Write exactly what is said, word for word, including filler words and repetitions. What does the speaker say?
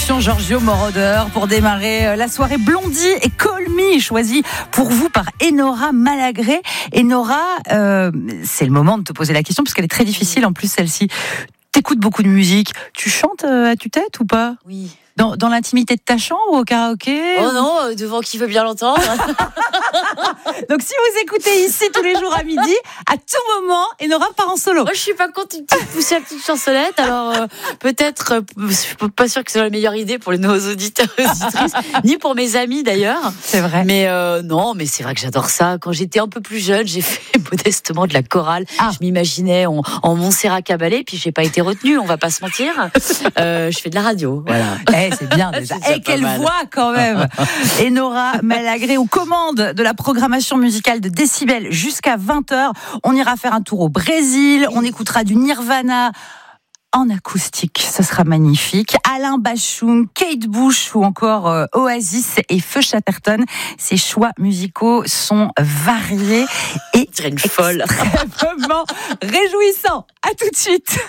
production Giorgio Moroder pour démarrer la soirée Blondie et Call Me, choisi pour vous par Enora Malagré. Enora, euh, c'est le moment de te poser la question parce qu'elle est très difficile en plus celle-ci. T'écoutes beaucoup de musique, tu chantes à tue-tête ou pas ? Oui. Dans, dans l'intimité de ta chambre ou au karaoké ? Oh non, devant qui veut bien l'entendre. Donc si vous écoutez ici tous les jours à midi, à tout moment, Enora part en solo. Moi, je suis pas contre une petite poussée à petite chansonnette. Alors euh, peut-être, euh, je suis pas sûre que c'est la meilleure idée pour les nouveaux auditeurs et auditrices, ni pour mes amis d'ailleurs. C'est vrai. Mais euh, non, mais c'est vrai que j'adore ça. Quand j'étais un peu plus jeune, j'ai fait modestement de la chorale. Ah. Je m'imaginais en, en Montserrat Caballé, puis j'ai pas été retenue. On va pas se mentir. Euh, je fais de la radio. Voilà. Eh, c'est bien déjà. Et eh, quelle voix quand même. Enora Malagré aux commandes de la programmation musicale de Décibel jusqu'à vingt heures. On ira faire un tour au Brésil. On écoutera du Nirvana en acoustique, ce sera magnifique. Alain Bashung, Kate Bush ou encore euh, Oasis et Feu Chatterton. Ces choix musicaux sont variés et une folle. extrêmement réjouissants. À tout de suite.